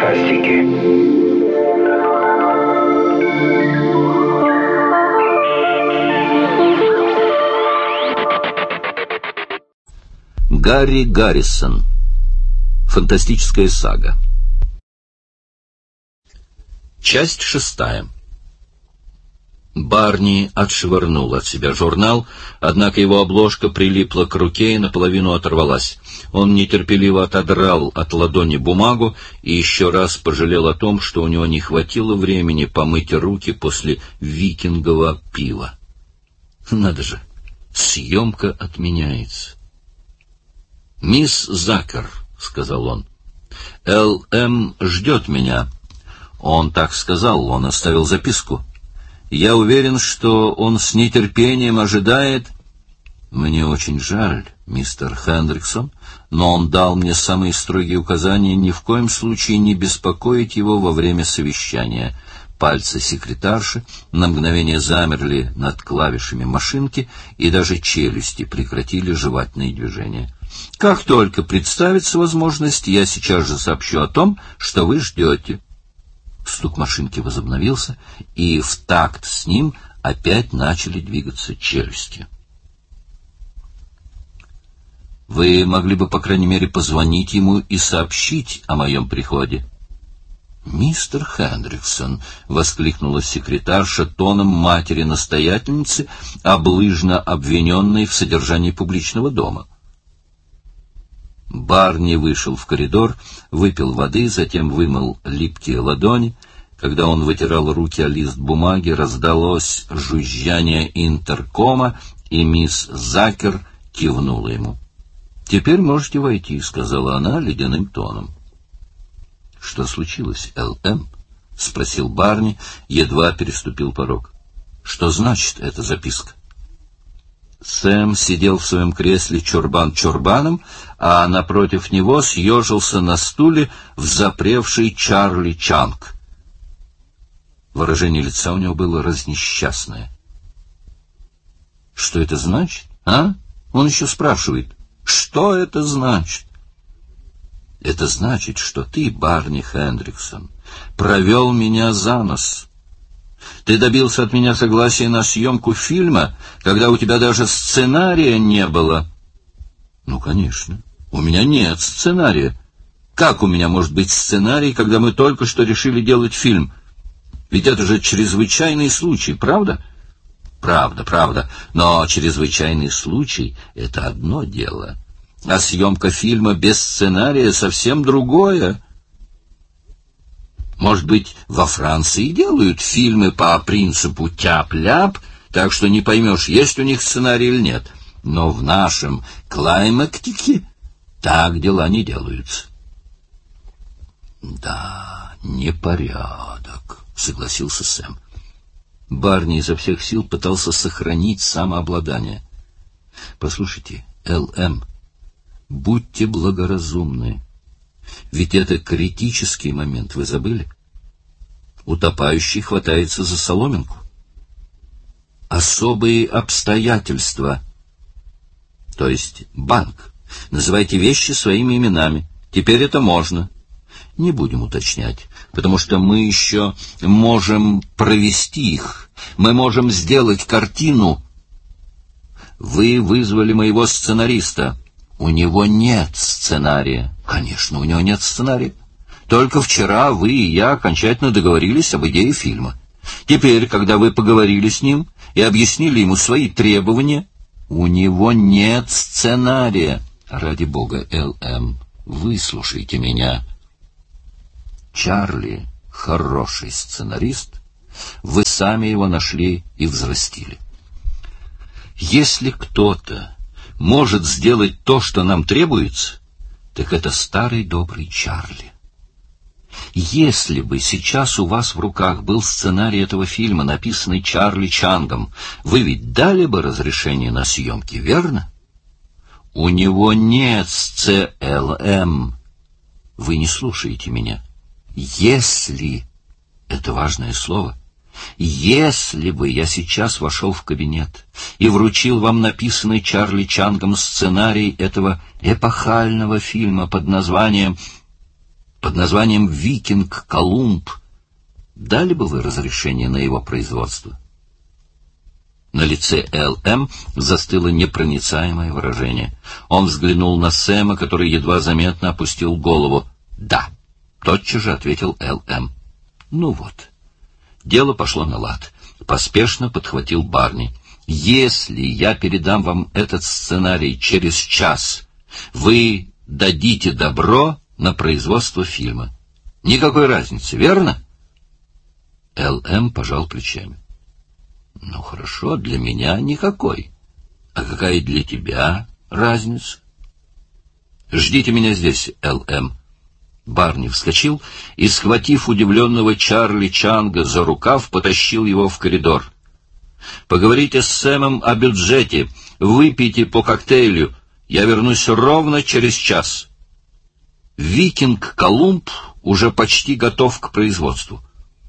фантастики. Гарри Гаррисон. Фантастическая сага. Часть 6. Барни отшвырнул от себя журнал, однако его обложка прилипла к руке и наполовину оторвалась. Он нетерпеливо отодрал от ладони бумагу и еще раз пожалел о том, что у него не хватило времени помыть руки после викингового пива. Надо же, съемка отменяется. «Мисс Закер», — сказал он, — «Л.М. ждет меня». Он так сказал, он оставил записку. Я уверен, что он с нетерпением ожидает... Мне очень жаль, мистер Хендриксон, но он дал мне самые строгие указания ни в коем случае не беспокоить его во время совещания. Пальцы секретарши на мгновение замерли над клавишами машинки, и даже челюсти прекратили жевательные движения. Как только представится возможность, я сейчас же сообщу о том, что вы ждете. Стук машинки возобновился, и в такт с ним опять начали двигаться челюсти. Вы могли бы, по крайней мере, позвонить ему и сообщить о моем приходе. «Мистер Хендриксон», — воскликнула секретарша тоном матери-настоятельницы, облыжно обвиненной в содержании публичного дома. Барни вышел в коридор, выпил воды, затем вымыл липкие ладони. Когда он вытирал руки о лист бумаги, раздалось жужжание интеркома, и мисс Закер кивнула ему. «Теперь можете войти», — сказала она ледяным тоном. «Что случилось, Л.М.?» — спросил Барни, едва переступил порог. «Что значит эта записка?» Сэм сидел в своем кресле чурбан чурбаном, а напротив него съежился на стуле взапревший Чарли Чанг. Выражение лица у него было разнесчастное. «Что это значит, а?» Он еще спрашивает. «Что это значит?» «Это значит, что ты, Барни Хендриксон, провел меня за нос. Ты добился от меня согласия на съемку фильма, когда у тебя даже сценария не было». «Ну, конечно. У меня нет сценария. Как у меня может быть сценарий, когда мы только что решили делать фильм? Ведь это же чрезвычайный случай, правда?» «Правда, правда. Но чрезвычайный случай — это одно дело. А съемка фильма без сценария — совсем другое. Может быть, во Франции делают фильмы по принципу тяп-ляп, так что не поймешь, есть у них сценарий или нет. Но в нашем клаймактике так дела не делаются». «Да, непорядок», — согласился Сэм. Барни изо всех сил пытался сохранить самообладание. «Послушайте, Л.М., будьте благоразумны. Ведь это критический момент, вы забыли? Утопающий хватается за соломинку. Особые обстоятельства, то есть банк. Называйте вещи своими именами. Теперь это можно. Не будем уточнять, потому что мы еще можем провести их. Мы можем сделать картину. Вы вызвали моего сценариста. У него нет сценария. Конечно, у него нет сценария. Только вчера вы и я окончательно договорились об идее фильма. Теперь, когда вы поговорили с ним и объяснили ему свои требования, у него нет сценария. Ради бога, Л.М., выслушайте меня. Чарли — хороший сценарист. Вы сами его нашли и взрастили. Если кто-то может сделать то, что нам требуется, так это старый добрый Чарли. Если бы сейчас у вас в руках был сценарий этого фильма, написанный Чарли Чангом, вы ведь дали бы разрешение на съемки, верно? У него нет СЦЛМ. Вы не слушаете меня. Если, это важное слово, если бы я сейчас вошел в кабинет и вручил вам написанный Чарли Чангом сценарий этого эпохального фильма под названием под названием «Викинг Колумб». Дали бы вы разрешение на его производство? На лице Л.М. застыло непроницаемое выражение. Он взглянул на Сэма, который едва заметно опустил голову. «Да», — тотчас же ответил Л.М. «Ну вот». Дело пошло на лад. Поспешно подхватил Барни. «Если я передам вам этот сценарий через час, вы дадите добро на производство фильма. Никакой разницы, верно?» Л.М. пожал плечами. «Ну, хорошо, для меня никакой. А какая для тебя разница?» «Ждите меня здесь, Л.М.» Барни вскочил и, схватив удивленного Чарли Чанга за рукав, потащил его в коридор. «Поговорите с Сэмом о бюджете, выпейте по коктейлю. Я вернусь ровно через час. «Викинг Колумб» уже почти готов к производству.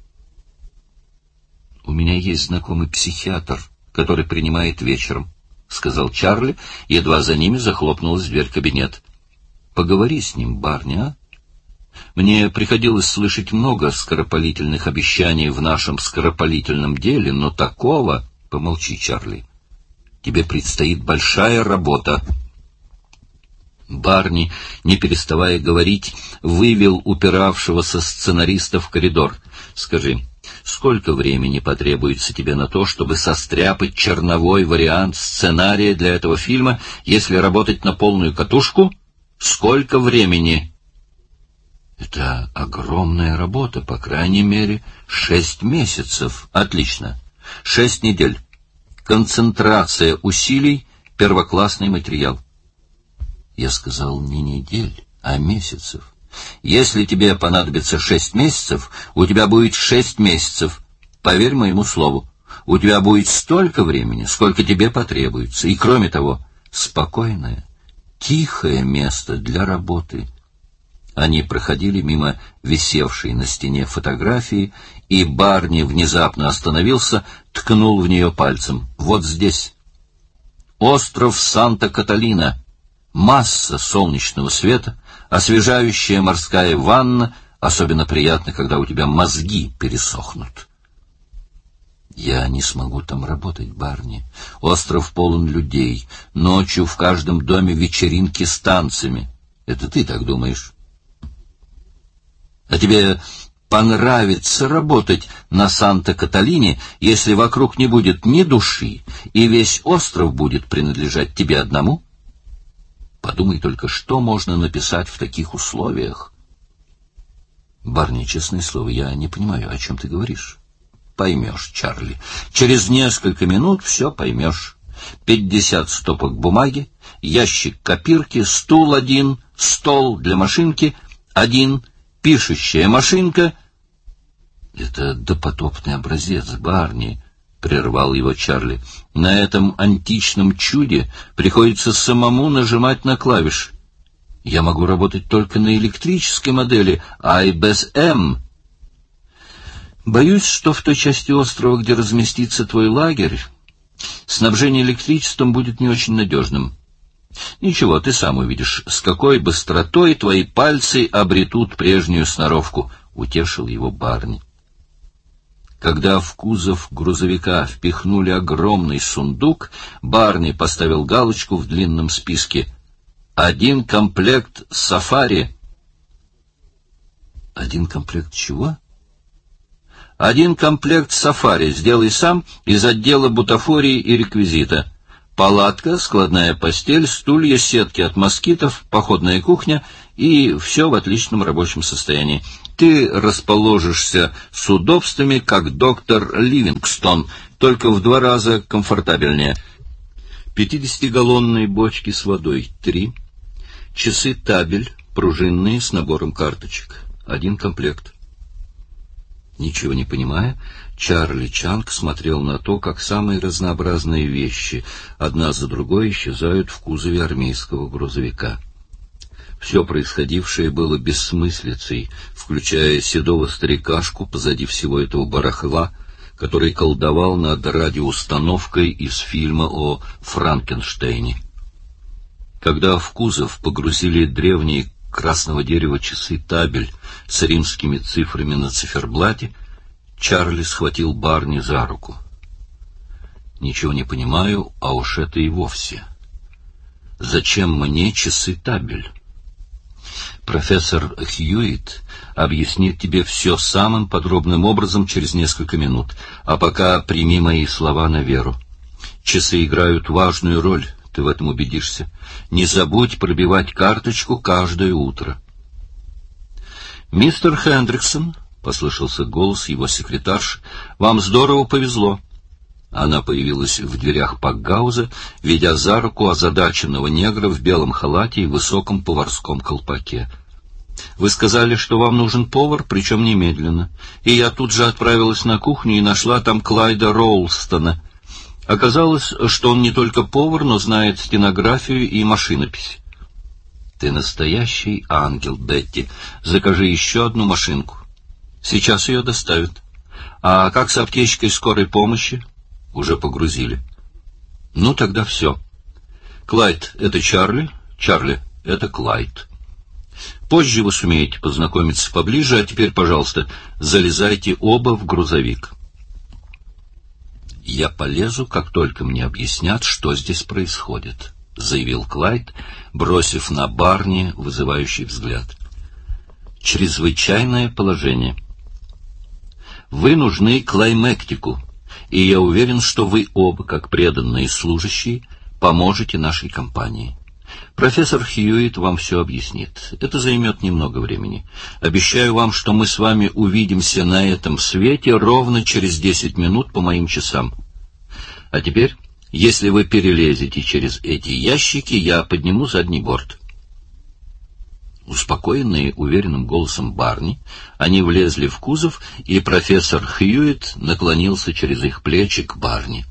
«У меня есть знакомый психиатр, который принимает вечером», — сказал Чарли, едва за ними захлопнулась дверь кабинета. «Поговори с ним, Барни, а? Мне приходилось слышать много скоропалительных обещаний в нашем скоропалительном деле, но такого...» «Помолчи, Чарли. Тебе предстоит большая работа». Барни, не переставая говорить, вывел упиравшегося сценариста в коридор. «Скажи, сколько времени потребуется тебе на то, чтобы состряпать черновой вариант сценария для этого фильма, если работать на полную катушку? Сколько времени?» «Это огромная работа, по крайней мере, 6 месяцев. Отлично. 6 недель. Концентрация усилий, первоклассный материал». Я сказал не недель, а месяцев. Если тебе понадобится 6 месяцев, у тебя будет 6 месяцев. Поверь моему слову. У тебя будет столько времени, сколько тебе потребуется. И кроме того, спокойное, тихое место для работы. Они проходили мимо висевшей на стене фотографии, и Барни внезапно остановился, ткнул в нее пальцем. «Вот здесь. Остров Санта-Каталина. Масса солнечного света, освежающая морская ванна, особенно приятно, когда у тебя мозги пересохнут». «Я не смогу там работать, Барни. Остров полон людей. Ночью в каждом доме вечеринки с танцами. Это ты так думаешь? А тебе понравится работать на Санта-Каталине, если вокруг не будет ни души, и весь остров будет принадлежать тебе одному? Подумай только, что можно написать в таких условиях». «Барни, честное слово, я не понимаю, о чем ты говоришь». «Поймешь, Чарли. Через несколько минут все поймешь. 50 стопок бумаги, ящик копирки, стул один, стол для машинки один, пишущая машинка». «Это допотопный образец, Барни», — прервал его Чарли. «На этом античном чуде приходится самому нажимать на клавиши. Я могу работать только на электрической модели IBM. Боюсь, что в той части острова, где разместится твой лагерь, снабжение электричеством будет не очень надежным. Ничего, ты сам увидишь, с какой быстротой твои пальцы обретут прежнюю сноровку», — утешил его Барни. Когда в кузов грузовика впихнули огромный сундук, Барни поставил галочку в длинном списке: «1 комплект сафари». «1 комплект чего?» «1 комплект сафари. Сделай сам из отдела бутафории и реквизита. Палатка, складная постель, стулья, сетки от москитов, походная кухня и все в отличном рабочем состоянии. Ты расположишься с удобствами, как доктор Ливингстон, только в 2 раза комфортабельнее. 50-галлонные бочки с водой — 3. Часы табель, пружинные, с набором карточек. 1 комплект». Ничего не понимая, Чарли Чанг смотрел на то, как самые разнообразные вещи одна за другой исчезают в кузове армейского грузовика. Все происходившее было бессмыслицей, включая седого старикашку позади всего этого барахла, который колдовал над радиоустановкой из фильма о Франкенштейне. Когда в кузов погрузили древний красного дерева часы табель с римскими цифрами на циферблате, Чарли схватил Барни за руку. «Ничего не понимаю, а уж это и вовсе. Зачем мне часы табель? Профессор Хьюитт объяснит тебе все самым подробным образом через несколько минут, а пока прими мои слова на веру. Часы играют важную роль, ты в этом убедишься. Не забудь пробивать карточку каждое утро». «Мистер Хендриксон», — послышался голос его секретарши, — «вам здорово повезло». Она появилась в дверях пакгауза, ведя за руку озадаченного негра в белом халате и высоком поварском колпаке. «Вы сказали, что вам нужен повар, причем немедленно. И я тут же отправилась на кухню и нашла там Клайда Роулстона. Оказалось, что он не только повар, но знает стенографию и машинопись». «Ты настоящий ангел, Бетти. Закажи еще одну машинку. Сейчас ее доставят. А как с аптечкой скорой помощи?» «Уже погрузили». «Ну, тогда все. Клайд — это Чарли, Чарли — это Клайд. Позже вы сумеете познакомиться поближе, а теперь, пожалуйста, залезайте оба в грузовик». «Я полезу, как только мне объяснят, что здесь происходит», — заявил Клайд, бросив на Барни вызывающий взгляд. «Чрезвычайное положение. Вы нужны Клаймектику, и я уверен, что вы оба, как преданные служащие, поможете нашей компании. Профессор Хьюитт вам все объяснит. Это займет немного времени. Обещаю вам, что мы с вами увидимся на этом свете ровно через 10 минут по моим часам. А теперь, если вы перелезете через эти ящики, я подниму задний борт». Успокоенные уверенным голосом Барни, они влезли в кузов, и профессор Хьюитт наклонился через их плечи к Барни.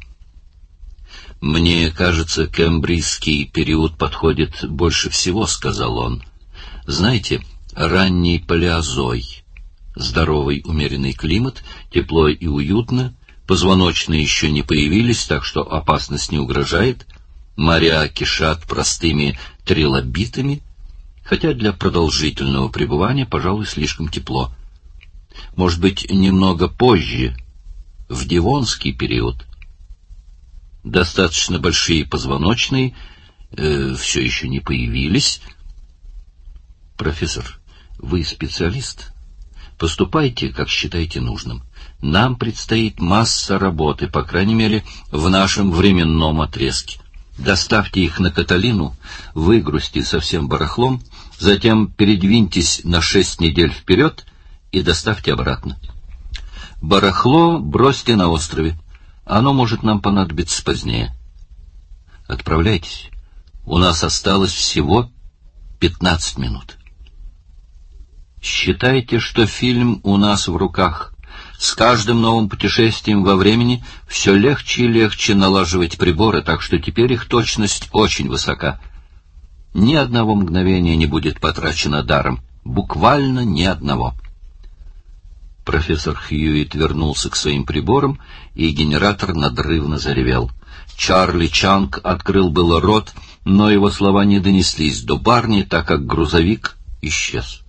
«Мне кажется, кембрийский период подходит больше всего», — сказал он. «Знаете, ранний палеозой. Здоровый умеренный климат, тепло и уютно, позвоночные еще не появились, так что опасность не угрожает, моря кишат простыми трилобитами, хотя для продолжительного пребывания, пожалуй, слишком тепло. Может быть, немного позже, в Девонский период. Достаточно большие позвоночные все еще не появились. Профессор, вы специалист? Поступайте, как считаете нужным. Нам предстоит масса работы, по крайней мере, в нашем временном отрезке. Доставьте их на Каталину, выгрузьте со всем барахлом, затем передвиньтесь на 6 недель вперед и доставьте обратно. Барахло бросьте на острове. Оно может нам понадобиться позднее. Отправляйтесь. У нас осталось всего 15 минут. Считайте, что фильм у нас в руках. С каждым новым путешествием во времени все легче и легче налаживать приборы, так что теперь их точность очень высока. Ни одного мгновения не будет потрачено даром. Буквально ни одного. Профессор Хьюитт вернулся к своим приборам, и генератор надрывно заревел. Чарли Чанг открыл было рот, но его слова не донеслись до Барни, так как грузовик исчез.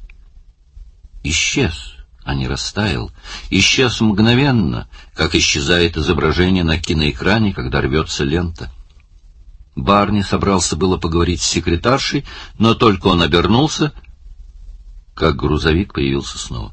Исчез, а не растаял. Исчез мгновенно, как исчезает изображение на киноэкране, когда рвется лента. Барни собрался было поговорить с секретаршей, но только он обернулся, как грузовик появился снова.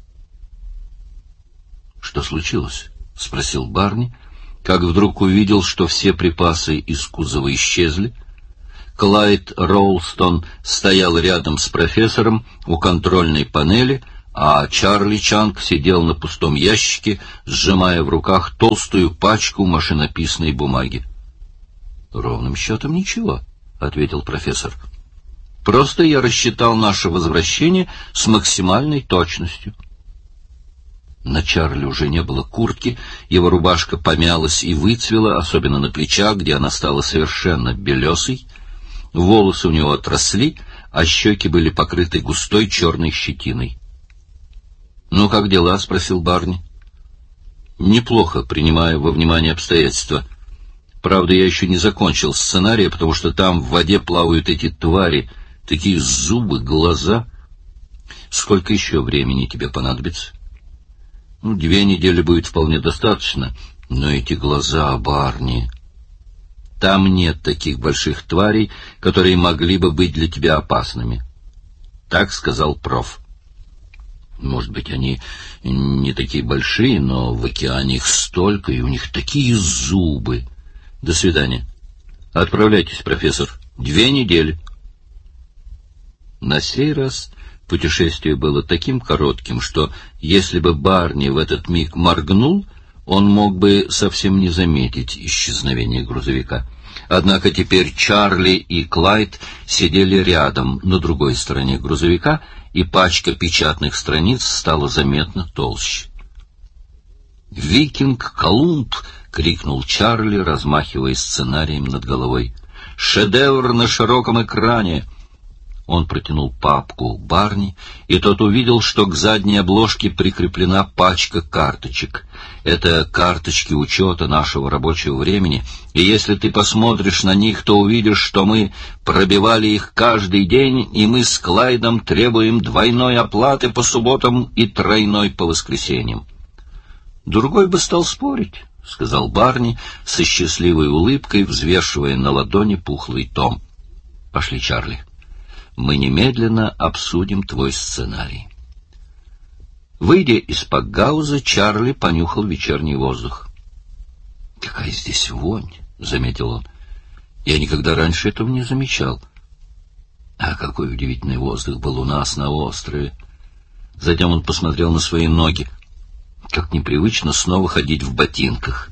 «Что случилось?» — спросил Барни, как вдруг увидел, что все припасы из кузова исчезли. Клайд Роулстон стоял рядом с профессором у контрольной панели, а Чарли Чанг сидел на пустом ящике, сжимая в руках толстую пачку машинописной бумаги. «Ровным счетом ничего», — ответил профессор. «Просто я рассчитал наше возвращение с максимальной точностью». На Чарли уже не было куртки, его рубашка помялась и выцвела, особенно на плечах, где она стала совершенно белесой. Волосы у него отросли, а щеки были покрыты густой черной щетиной. «Ну, как дела?» — спросил Барни. «Неплохо, принимая во внимание обстоятельства. Правда, я еще не закончил сценарий, потому что там в воде плавают эти твари, Такие зубы, глаза. Сколько еще времени тебе понадобится? 2 недели будет вполне достаточно, но эти глаза, Барни... Там нет таких больших тварей, которые могли бы быть для тебя опасными. Так сказал проф. Может быть, они не такие большие, но в океане их столько, и у них такие зубы. До свидания. Отправляйтесь, профессор. 2 недели. На сей раз путешествие было таким коротким, что если бы Барни в этот миг моргнул, он мог бы совсем не заметить исчезновение грузовика. Однако теперь Чарли и Клайд сидели рядом, на другой стороне грузовика, и пачка печатных страниц стала заметно толще. «Викинг Колумб!» — крикнул Чарли, размахивая сценарием над головой. «Шедевр на широком экране!» Он протянул папку Барни, и тот увидел, что к задней обложке прикреплена пачка карточек. Это карточки учета нашего рабочего времени, и если ты посмотришь на них, то увидишь, что мы пробивали их каждый день, и мы с Клайдом требуем 2 оплаты по субботам и 3 по воскресеньям. «Другой бы стал спорить», — сказал Барни со счастливой улыбкой, взвешивая на ладони пухлый том. «Пошли, Чарли. Мы немедленно обсудим твой сценарий». Выйдя из пакгауза, Чарли понюхал вечерний воздух. «Какая здесь вонь!» — заметил он. «Я никогда раньше этого не замечал. А какой удивительный воздух был у нас на острове!» Затем он посмотрел на свои ноги. Как непривычно снова ходить в ботинках.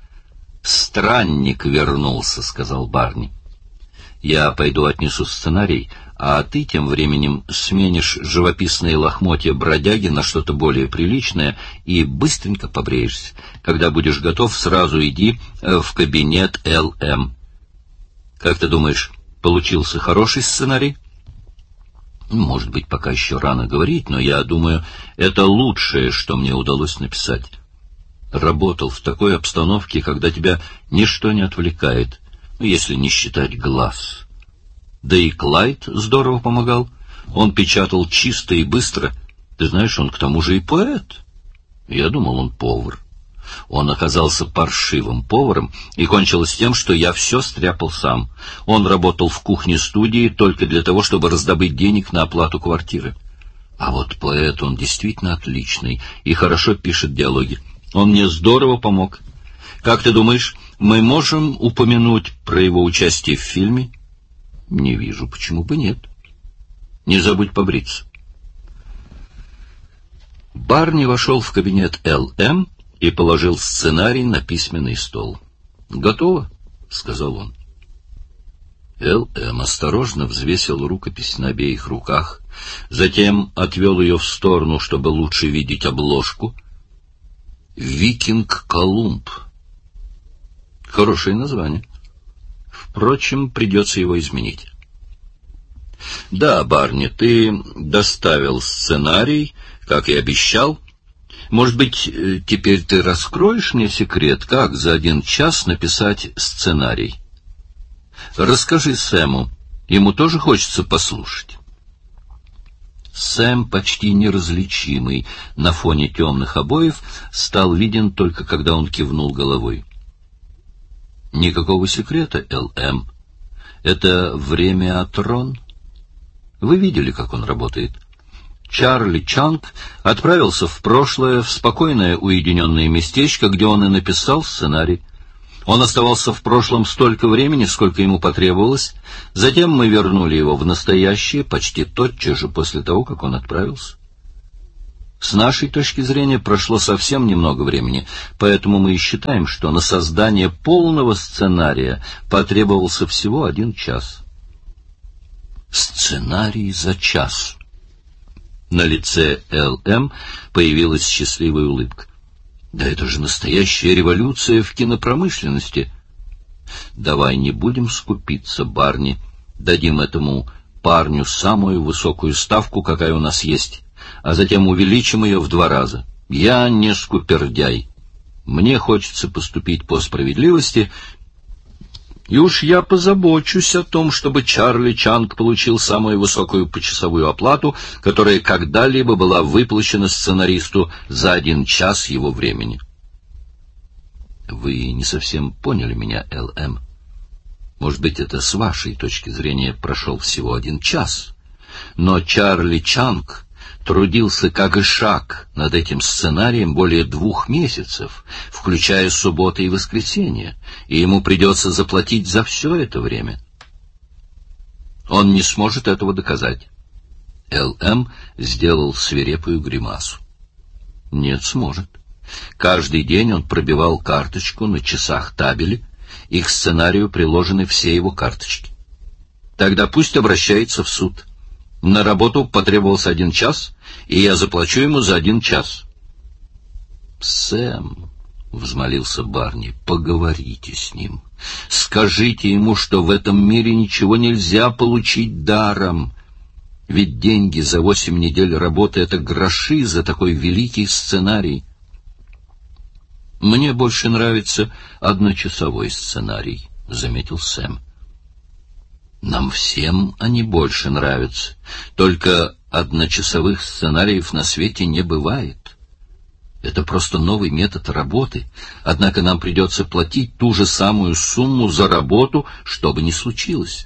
«Странник вернулся», — сказал Барни. «Я пойду отнесу сценарий, а ты тем временем сменишь живописные лохмотья бродяги на что-то более приличное и быстренько побреешься. Когда будешь готов, сразу иди в кабинет ЛМ. Как ты думаешь, получился хороший сценарий?» «Может быть, пока еще рано говорить, но я думаю, это лучшее, что мне удалось написать. Работал в такой обстановке, когда тебя ничто не отвлекает, если не считать глаз. Да и Клайд здорово помогал. Он печатал чисто и быстро. Ты знаешь, он к тому же и поэт. Я думал, он повар. Он оказался паршивым поваром, и кончилось тем, что я все стряпал сам. Он работал в кухне-студии только для того, чтобы раздобыть денег на оплату квартиры. А вот поэт, он действительно отличный и хорошо пишет диалоги. Он мне здорово помог. Как ты думаешь, мы можем упомянуть про его участие в фильме?» «Не вижу, почему бы нет. Не забудь побриться». Барни вошел в кабинет ЛМ и положил сценарий на письменный стол. «Готово», — сказал он. ЛМ осторожно взвесил рукопись на обеих руках, затем отвел ее в сторону, чтобы лучше видеть обложку. «Викинг Колумб». Хорошее название. Впрочем, придется его изменить. «Да, Барни, ты доставил сценарий, как и обещал. Может быть, теперь ты раскроешь мне секрет, как за 1 час написать сценарий? Расскажи Сэму, ему тоже хочется послушать». Сэм, почти неразличимый на фоне темных обоев, стал виден только когда он кивнул головой. «Никакого секрета, ЛМ. Это времяатрон. Вы видели, как он работает?» Чарли Чанг отправился в прошлое, в спокойное уединенное местечко, где он и написал сценарий. Он оставался в прошлом столько времени, сколько ему потребовалось. Затем мы вернули его в настоящее почти тотчас же после того, как он отправился. С нашей точки зрения прошло совсем немного времени, поэтому мы и считаем, что на создание полного сценария потребовался всего 1 час. Сценарий за час. На лице ЛМ появилась счастливая улыбка. Да это же настоящая революция в кинопромышленности. Давай не будем скупиться, Барни. Дадим этому парню самую высокую ставку, какая у нас есть, а затем увеличим ее в 2 раза. Я не скупердяй. Мне хочется поступить по справедливости, И уж я позабочусь о том, чтобы Чарли Чанг получил самую высокую почасовую оплату, которая когда-либо была выплачена сценаристу за 1 час его времени. Вы не совсем поняли меня, Л.М. Может быть, это с вашей точки зрения прошел всего 1 час, но Чарли Чанг трудился как ишак над этим сценарием более 2 месяцев, включая субботы и воскресенья, и ему придется заплатить за все это время. Он не сможет этого доказать. Л.М. сделал свирепую гримасу. Нет, сможет. Каждый день он пробивал карточку на часах табели, и к сценарию приложены все его карточки. Тогда пусть обращается в суд. На работу потребовался 1 час, и я заплачу ему за 1 час. Сэм, — взмолился Барни, — поговорите с ним. Скажите ему, что в этом мире ничего нельзя получить даром. Ведь деньги за 8 недель работы — это гроши за такой великий сценарий. Мне больше нравится 1-часовой сценарий, — заметил Сэм. Нам всем они больше нравятся. Только 1-часовых сценариев на свете не бывает. Это просто новый метод работы, однако нам придется платить ту же самую сумму за работу, что бы ни случилось.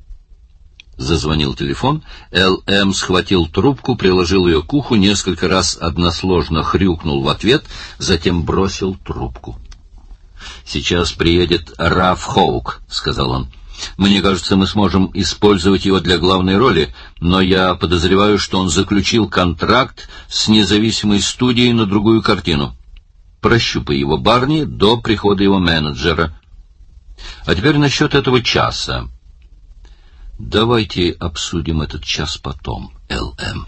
Зазвонил телефон, Л.М. схватил трубку, приложил ее к уху, несколько раз односложно хрюкнул в ответ, затем бросил трубку. «Сейчас приедет Раф Хоук», — сказал он. «Мне кажется, мы сможем использовать его для главной роли, но я подозреваю, что он заключил контракт с независимой студией на другую картину. Прощупай его, Барни, до прихода его менеджера. А теперь насчет этого часа. Давайте обсудим этот час потом, Л.М.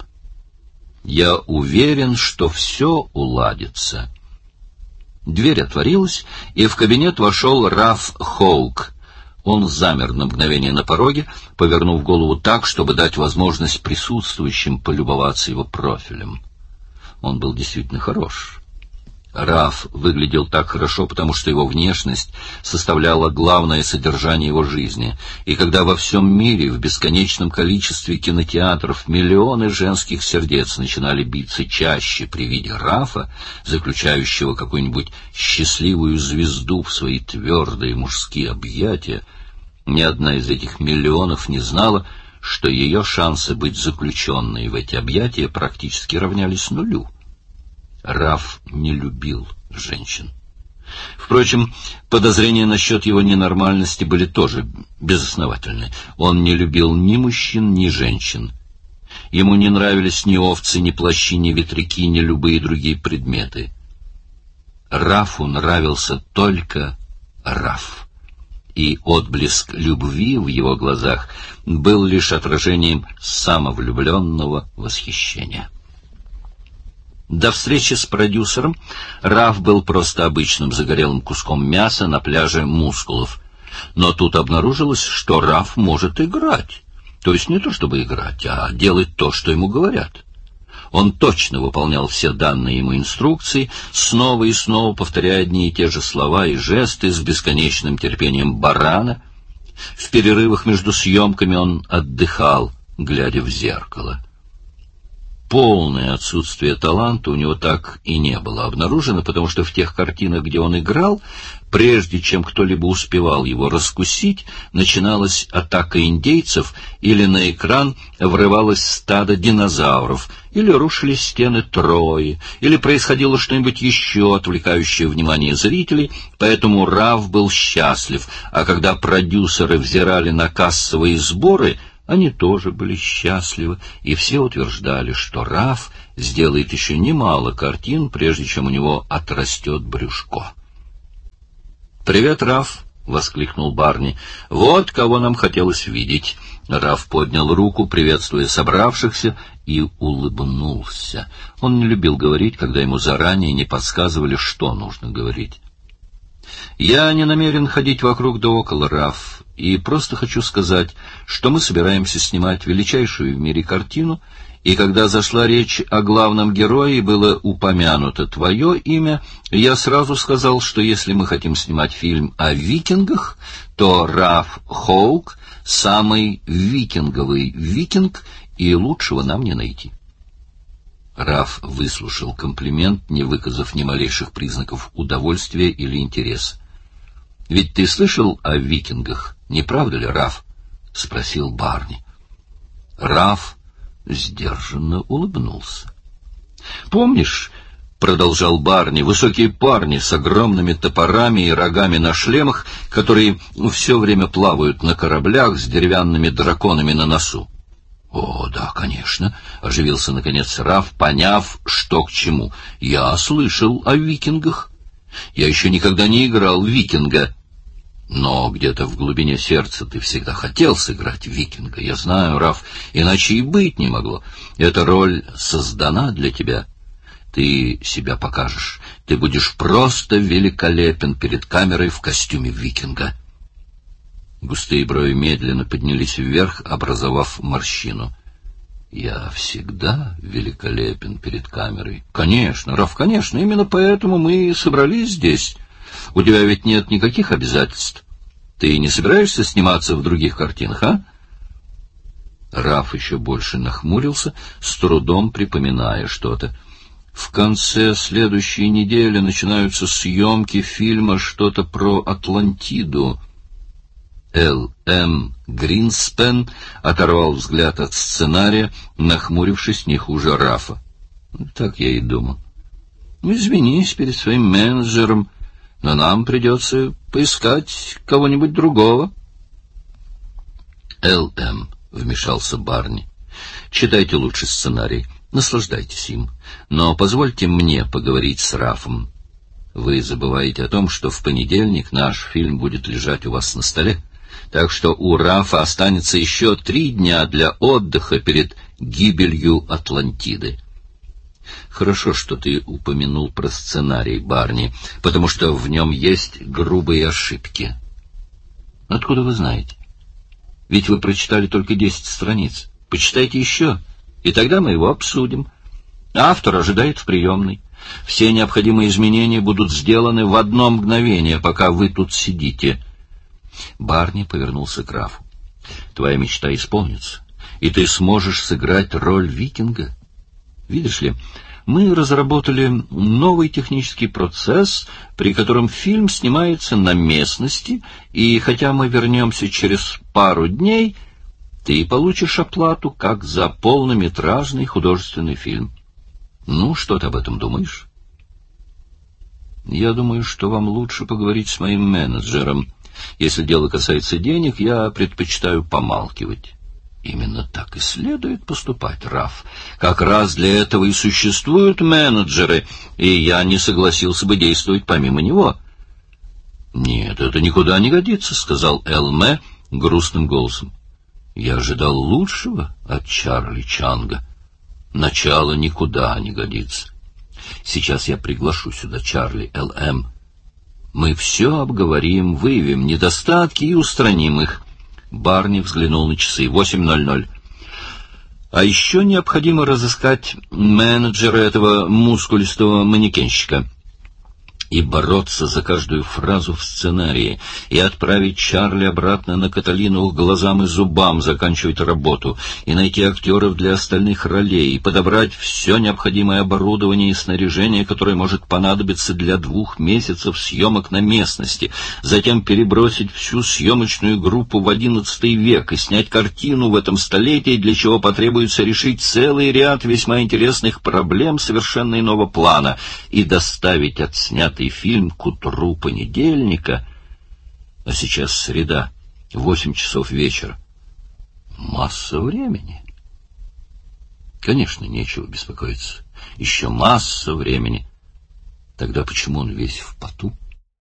Я уверен, что все уладится». Дверь отворилась, и в кабинет вошел Раф Хоук. Он замер на мгновение на пороге, повернув голову так, чтобы дать возможность присутствующим полюбоваться его профилем. Он был действительно хорош. Раф выглядел так хорошо, потому что его внешность составляла главное содержание его жизни. И когда во всем мире в бесконечном количестве кинотеатров миллионы женских сердец начинали биться чаще при виде Рафа, заключающего какую-нибудь счастливую звезду в свои твердые мужские объятия, ни одна из этих миллионов не знала, что ее шансы быть заключенной в эти объятия практически равнялись нулю. Раф не любил женщин. Впрочем, подозрения насчет его ненормальности были тоже безосновательны. Он не любил ни мужчин, ни женщин. Ему не нравились ни овцы, ни плащи, ни ветряки, ни любые другие предметы. Рафу нравился только Раф. И отблеск любви в его глазах был лишь отражением самовлюбленного восхищения. До встречи с продюсером Раф был просто обычным загорелым куском мяса на пляже мускулов. Но тут обнаружилось, что Раф может играть. То есть не то чтобы играть, а делать то, что ему говорят. Он точно выполнял все данные ему инструкции, снова и снова повторяя одни и те же слова и жесты с бесконечным терпением барана. В перерывах между съемками он отдыхал, глядя в зеркало. Полное отсутствие таланта у него так и не было обнаружено, потому что в тех картинах, где он играл, прежде чем кто-либо успевал его раскусить, начиналась атака индейцев, или на экран врывалось стадо динозавров, или рушились стены Трои, или происходило что-нибудь еще, отвлекающее внимание зрителей, поэтому Раф был счастлив, а когда продюсеры взирали на кассовые сборы, они тоже были счастливы, и все утверждали, что Раф сделает еще немало картин, прежде чем у него отрастет брюшко. «Привет, Раф!» — воскликнул Барни. «Вот кого нам хотелось видеть!» Раф поднял руку, приветствуя собравшихся, и улыбнулся. Он не любил говорить, когда ему заранее не подсказывали, что нужно говорить. «Я не намерен ходить вокруг да около, Раф, и просто хочу сказать, что мы собираемся снимать величайшую в мире картину, И когда зашла речь о главном герое и было упомянуто твое имя, я сразу сказал, что если мы хотим снимать фильм о викингах, то Раф Хоук — самый викинговый викинг, и лучшего нам не найти. Раф выслушал комплимент, не выказав ни малейших признаков удовольствия или интереса. — Ведь ты слышал о викингах, не правда ли, Раф? — спросил Барни. Раф сдержанно улыбнулся. — Помнишь, — продолжал Барни, — высокие парни с огромными топорами и рогами на шлемах, которые все время плавают на кораблях с деревянными драконами на носу? — О, да, конечно, — оживился наконец Раф, поняв, что к чему. — Я слышал о викингах. Я еще никогда не играл в викинга. Но где-то в глубине сердца ты всегда хотел сыграть викинга. Я знаю, Раф, иначе и быть не могло. Эта роль создана для тебя. Ты себя покажешь. Ты будешь просто великолепен перед камерой в костюме викинга. Густые брови медленно поднялись вверх, образовав морщину. Я всегда великолепен перед камерой. Конечно, Раф, конечно, именно поэтому мы и собрались здесь. У тебя ведь нет никаких обязательств. Ты не собираешься сниматься в других картинах, а? Раф еще больше нахмурился, с трудом припоминая что-то. В конце следующей недели начинаются съемки фильма «Что-то про Атлантиду». Л.М. Гринспен оторвал взгляд от сценария, нахмурившись не хуже Рафа. Так я и думал. Извинись перед своим менеджером, но нам придется поискать кого-нибудь другого. Л.М. вмешался Барни. Читайте лучше сценарий, наслаждайтесь им, но позвольте мне поговорить с Рафом. Вы забываете о том, что в понедельник наш фильм будет лежать у вас на столе, так что у Рафа останется еще 3 дня для отдыха перед гибелью Атлантиды. Хорошо, что ты упомянул про сценарий, Барни, потому что в нем есть грубые ошибки. Откуда вы знаете? Ведь вы прочитали только 10 страниц. Почитайте еще, и тогда мы его обсудим. Автор ожидает в приемной. Все необходимые изменения будут сделаны в одно мгновение, пока вы тут сидите. Барни повернулся к Рафу. Твоя мечта исполнится, и ты сможешь сыграть роль викинга. Видишь ли, мы разработали новый технический процесс, при котором фильм снимается на местности, и хотя мы вернемся через пару дней, ты получишь оплату как за полнометражный художественный фильм. Ну, что ты об этом думаешь? Я думаю, что вам лучше поговорить с моим менеджером. Если дело касается денег, я предпочитаю помалкивать. Именно так и следует поступать, Раф. Как раз для этого и существуют менеджеры, и я не согласился бы действовать помимо него. — Нет, это никуда не годится, — сказал Элме грустным голосом. — Я ожидал лучшего от Чарли Чанга. Начало никуда не годится. Сейчас я приглашу сюда Чарли Л.М. Мы все обговорим, выявим недостатки и устраним их. Барни взглянул на часы. 8:00. А еще необходимо разыскать менеджера этого мускулистого манекенщика и бороться за каждую фразу в сценарии, и отправить Чарли обратно на Каталину к глазам и зубам заканчивать работу, и найти актеров для остальных ролей, и подобрать все необходимое оборудование и снаряжение, которое может понадобиться для 2 месяцев съемок на местности, затем перебросить всю съемочную группу в XI век и снять картину в этом столетии, для чего потребуется решить целый ряд весьма интересных проблем совершенно иного плана, и доставить отснятый фильм к утру понедельника, а сейчас среда, 8 часов вечера. Масса времени. Конечно, нечего беспокоиться. Еще масса времени. Тогда почему он весь в поту?